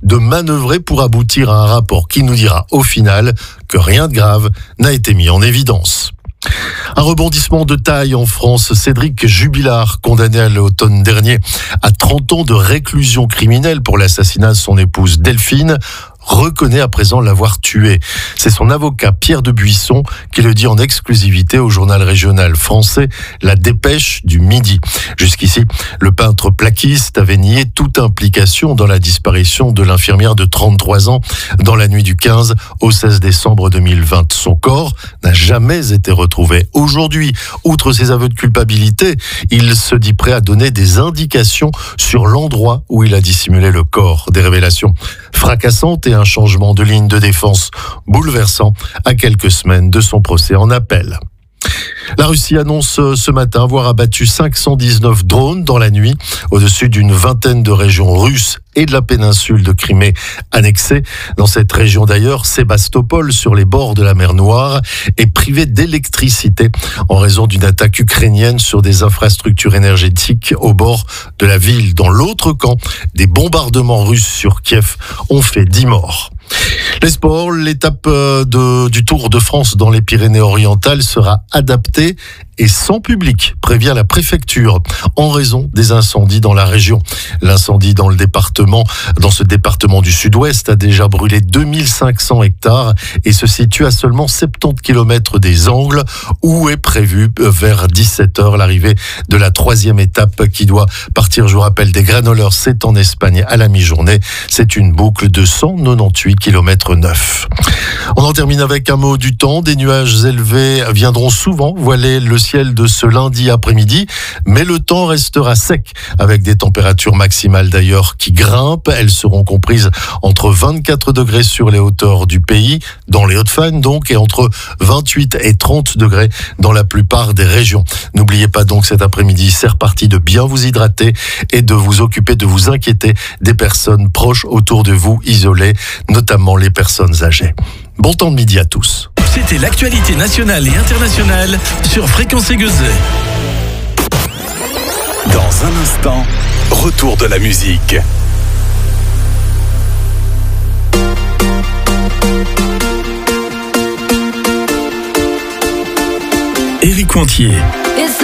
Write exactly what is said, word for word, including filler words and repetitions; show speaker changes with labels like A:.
A: de manœuvrer pour aboutir à un rapport qui nous dira au final que rien de grave n'a été mis en évidence. Un rebondissement de taille en France. Cédric Jubilard, condamné à l'automne dernier à trente ans de réclusion criminelle pour l'assassinat de son épouse Delphine, reconnaît à présent l'avoir tué. C'est son avocat Pierre de Buisson qui le dit en exclusivité au journal régional français La Dépêche du Midi. Jusqu'ici, le peintre plaquiste avait nié toute implication dans la disparition de l'infirmière de trente-trois ans dans la nuit du quinze au seize décembre deux mille vingt. Son corps n'a jamais été retrouvé. Aujourd'hui, outre ses aveux de culpabilité, il se dit prêt à donner des indications sur l'endroit où il a dissimulé le corps. Des révélations fracassantes et un changement de ligne de défense bouleversant à quelques semaines de son procès en appel. La Russie annonce ce matin avoir abattu cinq cent dix-neuf drones dans la nuit au-dessus d'une vingtaine de régions russes et de la péninsule de Crimée annexée. Dans cette région d'ailleurs, Sébastopol, sur les bords de la mer Noire, est privée d'électricité en raison d'une attaque ukrainienne sur des infrastructures énergétiques au bord de la ville. Dans l'autre camp, des bombardements russes sur Kiev ont fait dix morts. Les sports, l'étape de, du Tour de France dans les Pyrénées-Orientales sera adaptée et sans public, prévient la préfecture, en raison des incendies dans la région. L'incendie dans le département, dans ce département du sud-ouest, a déjà brûlé deux mille cinq cents hectares et se situe à seulement soixante-dix kilomètres des Angles, où est prévue vers dix-sept heures l'arrivée de la troisième étape qui doit partir, je vous rappelle, des Granollers, c'est en Espagne à la mi-journée. C'est une boucle de cent quatre-vingt-dix kilomètres neuf. On en termine avec un mot du temps. Des nuages élevés viendront souvent voiler le ciel de ce lundi après-midi, mais le temps restera sec avec des températures maximales d'ailleurs qui grimpent. Elles seront comprises entre vingt-quatre degrés sur les hauteurs du pays, dans les Hauts-de-Fagne donc, et entre vingt-huit et trente degrés dans la plupart des régions. N'oubliez pas donc cet après-midi, c'est reparti de bien vous hydrater et de vous occuper, de vous inquiéter des personnes proches autour de vous, isolées, notamment les personnes âgées. Bon temps de midi à tous.
B: C'était l'actualité nationale et internationale sur Fréquence Aiguezée.
C: Dans un instant, retour de la musique.
B: Éric Cointier.